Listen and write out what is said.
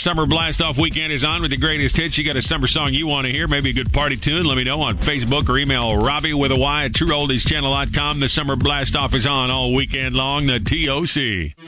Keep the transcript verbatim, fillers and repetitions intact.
Summer Blast Off weekend is on with the greatest hits. You got a summer song you want to hear, maybe a good party tune, let me know on Facebook or email Robbie with a Y at true oldies channel dot com. The Summer Blast Off is on all weekend long. The T O C.